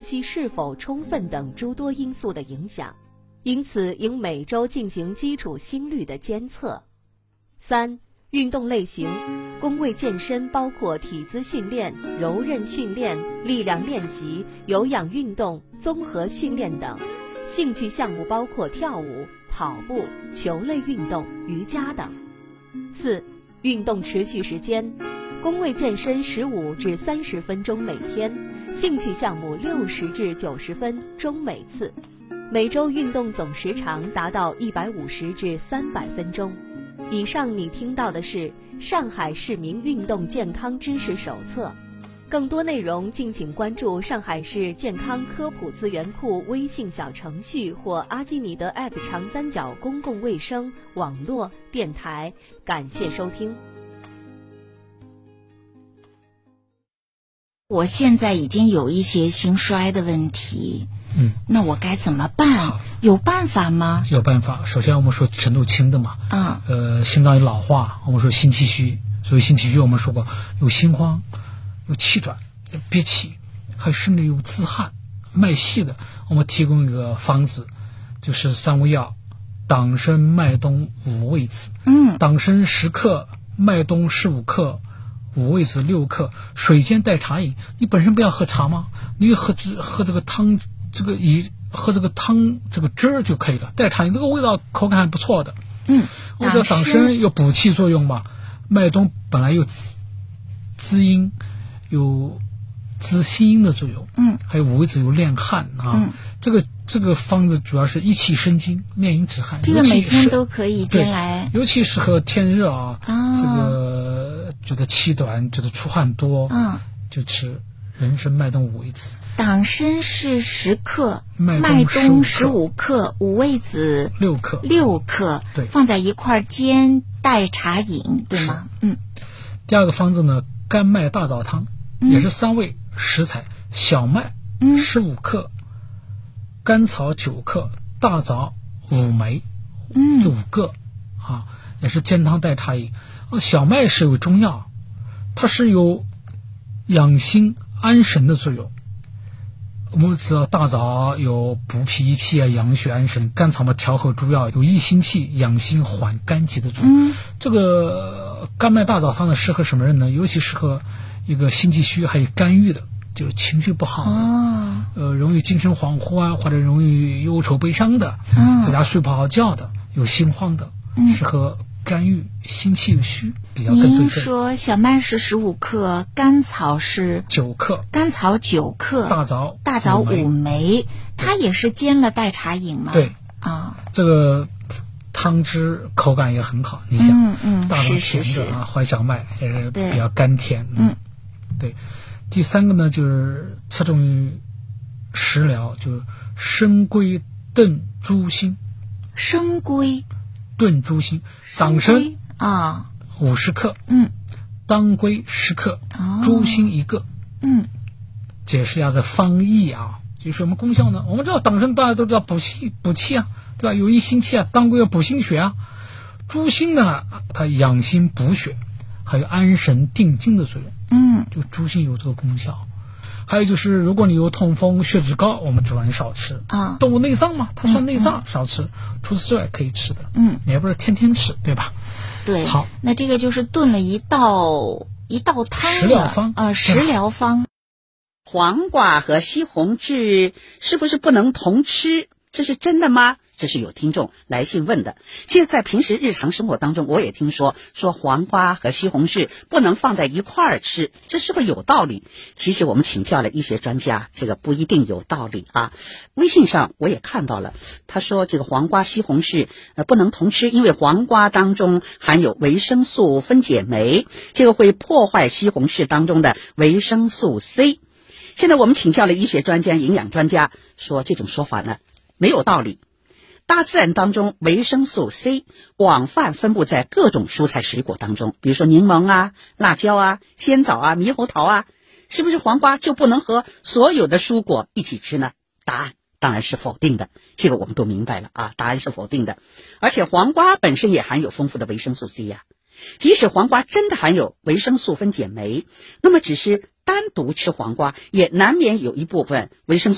息是否充分等诸多因素的影响，因此应每周进行基础心率的监测。3、运动类型，公卫健身包括体姿训练、柔韧训练、力量练习、有氧运动、综合训练等；兴趣项目包括跳舞、跑步、球类运动、瑜伽等。4、运动持续时间，公卫健身15至30分钟每天，兴趣项目60至90分钟每次，每周运动总时长达到150至300分钟。以上你听到的是上海市民运动健康知识手册，更多内容敬请关注上海市健康科普资源库微信小程序或阿基米德 App 长三角公共卫生网络电台。感谢收听。 我现在已经有一些心衰的问题，那我该怎么办？有办法吗？ 有办法。首先我们说程度轻的嘛，相当于老化，我们说心气虚。所以心气虚我们说过有心慌、有气短、有憋气，还甚至有自汗、脉细的，我们提供一个方子，就是3味药：党参、麦冬、五味子。党参10克，麦冬15克，五味子6克，水煎代茶饮。你本身不要喝茶吗？你喝这个汤，喝这个汤这个汁儿就可以了。代茶饮这个味道口感还不错的。我知道党参有补气作用嘛，麦冬本来有滋阴，有滋心阴的作用。还有五味子有练汗啊。这个方子主要是益气生津、练阴止汗。 这个每天都可以煎来， 尤其适合天热啊。这个觉得气短、觉得出汗多，就吃人参、麦冬、五味子。 党参是10克，麦冬15克，五味子 6克，对， 放在一块煎代茶饮，对吗？ 第二个方子呢，甘麦大枣汤，也是3味食材：小麦15克，甘草9克，大枣5枚，就5个啊，也是煎汤代茶饮。小麦是有中药，它是有养心安神的作用。我们知道大枣有补脾益气啊、养血安神；甘草嘛，调和诸药，有益心气、养心缓肝疾的作用。这个甘麦大枣汤呢，适合什么人呢？尤其适合一个心气虚还有肝郁的，就是情绪不好的，容易精神恍惚啊，或者容易忧愁悲伤的，在家睡不好觉的，有心慌的，适合肝郁、心气虚比较更对症。 您说小麦是15克，甘草是 9克， 甘草9克，大枣5枚，它也是煎了代茶饮吗？ 对这个汤汁口感也很好。你想，大枣甜的啊，淮小麦也是比较甘甜。对。第3个呢，就是侧重于食疗，就是生归炖猪心。 生归炖猪心，党参50克，当归10克，猪心1个。解释一下这方义啊，有什么功效呢？我们知道党参大家都知道补气啊，对吧？有益心气啊，当归要补心血啊。猪心呢，它养心补血，还有安神定惊的作用。就猪心有这个功效。还有就是，如果你有痛风、血脂高，我们主要少吃动物内脏嘛，它算内脏，少吃。除此之外可以吃的，你也不是天天吃，对吧？ 对。 好， 那这个就是炖了一道汤食疗方食疗方。 黄瓜和西红柿是不是不能同吃？这是真的吗？这是有听众来信问的。其实在平时日常生活当中，我也听说黄瓜和西红柿不能放在一块儿吃，这是不是有道理？其实我们请教了医学专家，这个不一定有道理啊。微信上我也看到了，他说这个黄瓜、西红柿不能同吃，因为黄瓜当中含有维生素分解酶，这个会破坏西红柿当中的维生素 C。现在我们请教了医学专家、营养专家，说这种说法呢没有道理。大自然当中维生素 C 广泛分布在各种蔬菜水果当中，比如说柠檬啊、辣椒啊、鲜枣啊、猕猴桃啊，是不是黄瓜就不能和所有的蔬果一起吃呢？答案当然是否定的，这个我们都明白了啊，答案是否定的。而且黄瓜本身也含有丰富的维生素 C 呀，即使黄瓜真的含有维生素分解酶，那么只是单独吃黄瓜也难免有一部分维生素